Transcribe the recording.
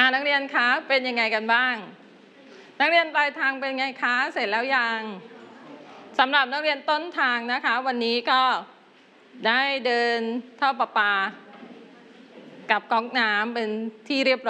นักเรียนคะเป็นยังไงกันบ้างนักเรียนปลายทางเป็นไงคะเสร็จแล้วยังสำหรับนักเรียนต้นทางนะคะวันนี้ก็ได้เดินท่อประปากับก๊อกน้ำเป็นที่เรียบร้อย